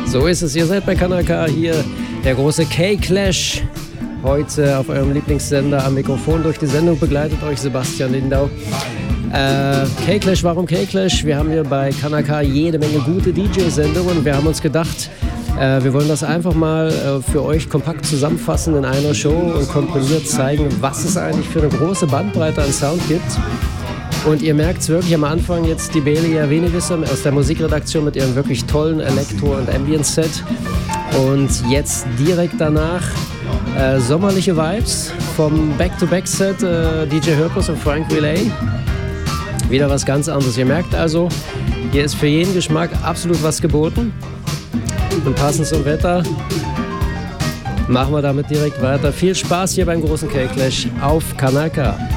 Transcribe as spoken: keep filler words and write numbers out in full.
So ist es, ihr seid bei Kanal K, hier der große K-Clash. Heute auf eurem Lieblingssender am Mikrofon durch die Sendung begleitet euch Sebastian Lindau. Äh, K-Clash, warum K-Clash? Wir haben hier bei Kanal K jede Menge gute D J-Sendungen und wir haben uns gedacht, äh, wir wollen das einfach mal äh, für euch kompakt zusammenfassen in einer Show und komprimiert zeigen, was es eigentlich für eine große Bandbreite an Sound gibt. Und ihr merkt es wirklich am Anfang jetzt die Belia Venevisse aus der Musikredaktion mit ihrem wirklich tollen Elektro- und Ambient-Set. Und jetzt direkt danach äh, sommerliche Vibes vom Back-to-Back-Set äh, D J Hörpus und Frank Relay. Wieder was ganz anderes. Ihr merkt also, hier ist für jeden Geschmack absolut was geboten. Und passend zum Wetter machen wir damit direkt weiter. Viel Spaß hier beim großen K-Clash auf Kanal K.